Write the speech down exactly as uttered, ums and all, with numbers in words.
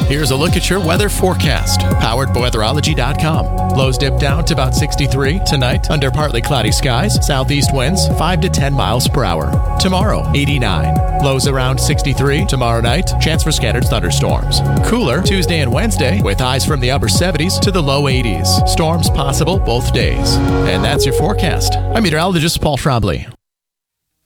Here's a look at your weather forecast, powered by weatherology dot com. Lows dip down to about sixty-three tonight under partly cloudy skies. Southeast winds five to ten miles per hour. Tomorrow, eighty-nine. Lows around sixty-three. Tomorrow night, chance for scattered thunderstorms. Cooler Tuesday and Wednesday with highs from the upper seventies to the low eighties. Storms possible both days. And that's your forecast. I'm meteorologist Paul Schrabley.